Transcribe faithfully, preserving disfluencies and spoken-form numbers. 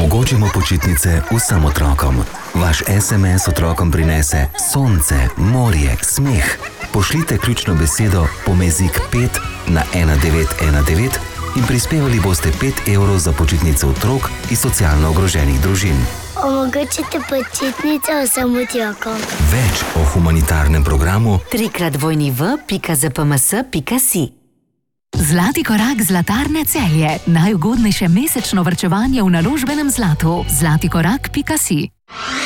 Omogočimo počitnice vsem otrokom. Vaš es em es otrokom prinese sonce, morje, smeh. Pošljite ključno besedo Pomezik pet na ena devet ena devet in prispevali boste pet evrov za počitnice otrok iz socialno ogroženih družin. Omogočite počitnice vsem otrokom. Več o humanitarnem programu trikrat vojni v pika zpms pika si. Zlati korak Zlatarne Celje. Najugodnejše mesečno varčevanje v naložbenem zlatu. zlatikorak pika si.